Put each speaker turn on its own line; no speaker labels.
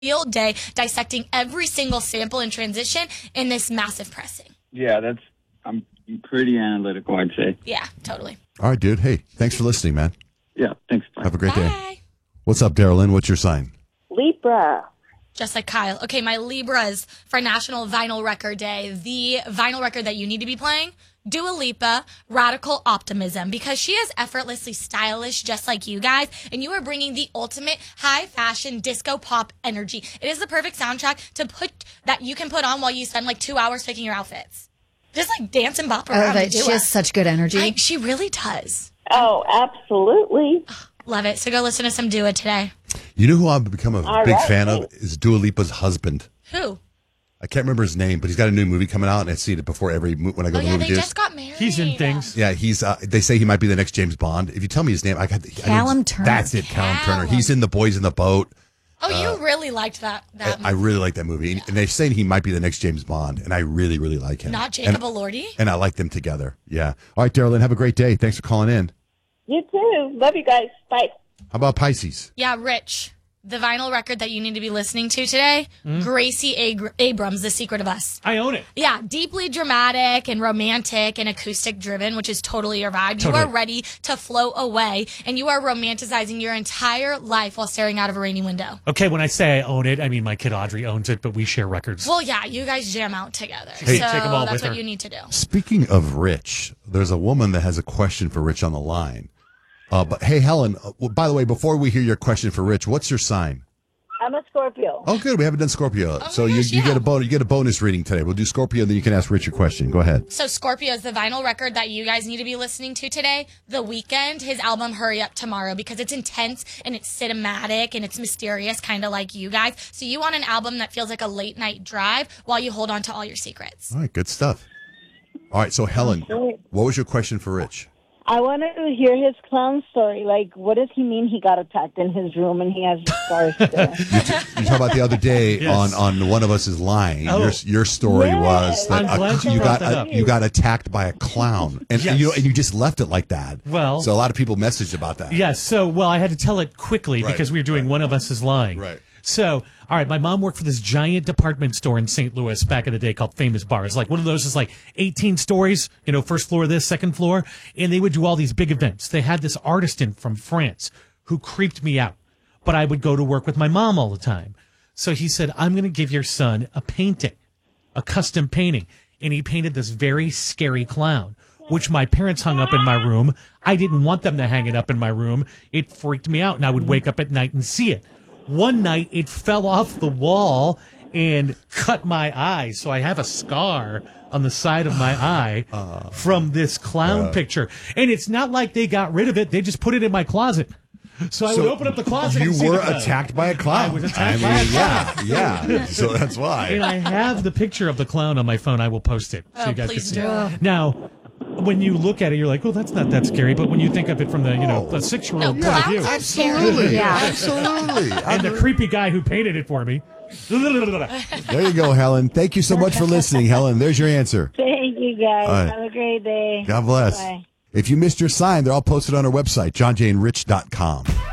field day dissecting every single sample and transition in this massive pressing.
Yeah, I'm pretty analytical, I'd say.
Yeah, totally.
All right, dude. Hey, thanks for listening, man.
Yeah, thanks. Bye.
Have a great day.
Bye.
What's up, Darylyn? What's your sign?
Libra.
Just like Kyle. Okay, my Libras for National Vinyl Record Day. The vinyl record that you need to be playing, Dua Lipa, Radical Optimism, because she is effortlessly stylish just like you guys, and you are bringing the ultimate high fashion disco pop energy. It is the perfect soundtrack that you can put on while you spend like 2 hours picking your outfits. Just like dance and bop around.
She has such good energy.
She really does.
Oh, absolutely.
Love it. So go listen to some Dua today.
You know who I've become a big fan of is Dua Lipa's husband.
Who?
I can't remember his name, but he's got a new movie coming out, and I see it before when I go to the movie
they
theaters.
just got married.
He's in things.
Yeah, he's. They say he might be the next James Bond. If you tell me his name,
Callum Turner.
That's it, Callum Turner. He's in The Boys in the Boat.
Oh, you really liked that movie.
I really like that movie, and they're saying he might be the next James Bond, and I really, really like him.
Not Jacob Elordi?
And I like them together. Yeah. All right, Darylyn, have a great day. Thanks for calling in.
You too. Love you guys. Bye.
How about Pisces?
Yeah, Rich. The vinyl record that you need to be listening to today, Gracie Abrams, The Secret of Us.
I own it.
Yeah, deeply dramatic and romantic and acoustic driven, which is totally your vibe.
Totally.
You are ready to float away, and you are romanticizing your entire life while staring out of a rainy window.
Okay, when I say I own it, I mean my kid Audrey owns it, but we share records.
Well, yeah, you guys jam out together.
Hey,
so
take 'em all
that's
with
what
her.
you need to do.
Speaking of Rich, there's a woman that has a question for Rich on the line. But hey, Helen, by the way, before we hear your question for Rich, what's your sign?
I'm a Scorpio.
Oh, good. We haven't done Scorpio.
Oh my gosh,
you get you get a bonus reading today. We'll do Scorpio, then you can ask Rich your question. Go ahead.
So Scorpio is the vinyl record that you guys need to be listening to today. The Weeknd, his album Hurry Up Tomorrow, because it's intense and it's cinematic and it's mysterious, kind of like you guys. So you want an album that feels like a late night drive while you hold on to all your secrets.
All right, good stuff. All right, so Helen, what was your question for Rich?
I wanted to hear his clown story. Like, what does he mean he got attacked in his room and he has scars there?
You talk about the other day
Yes.
on One of Us is Lying.
Oh.
Your story was that
I'm glad you brought that up.
you got attacked by a clown, and
Yes.
you just left it like that.
Well-
so a lot of people messaged about that.
Yes, so, I had to tell it quickly
Right,
because we were doing One of Us is Lying.
Right.
So, all right, my mom worked for this giant department store in St. Louis back in the day called Famous Bars. Like one of those is like 18 stories, first floor this, second floor. And they would do all these big events. They had this artist in from France who creeped me out. But I would go to work with my mom all the time. So he said, I'm going to give your son a painting, a custom painting. And he painted this very scary clown, which my parents hung up in my room. I didn't want them to hang it up in my room. It freaked me out, and I would wake up at night and see it. One night, it fell off the wall and cut my eye, so I have a scar on the side of my eye from this clown picture. And it's not like they got rid of it. They just put it in my closet. So I would open up the closet.
You
and see
were
the clown.
attacked by a clown.
I was attacked by a clown.
Yeah. So that's why.
And I have the picture of the clown on my phone. I will post it so you guys can
please
see
do.
it. Now, when you look at it, you're like, "Oh, that's not that scary." But when you think of it from the the 6-year-old
No,
point of
clowns
view,
are
Absolutely.
Yeah.
Absolutely.
and the creepy guy who painted it for me.
There you go, Helen. Thank you so much for listening, Helen. There's your answer.
Thank you, guys.
All right.
Have a great day.
God bless.
Bye.
If you missed your sign, they're all posted on our website, johnjaneRich.com.